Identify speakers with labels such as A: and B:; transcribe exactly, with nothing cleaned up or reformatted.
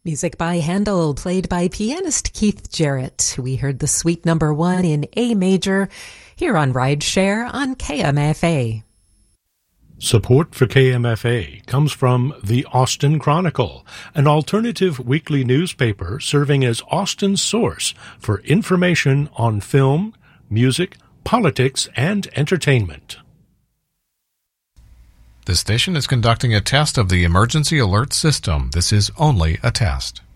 A: Music by Handel, played by pianist Keith Jarrett. We heard the suite number one in A major here on Rideshare on K M F A.
B: Support for K M F A comes from the Austin Chronicle, an alternative weekly newspaper serving as Austin's source for information on film, music, politics, and entertainment.
C: The station is conducting a test of the emergency alert system. This is only a test.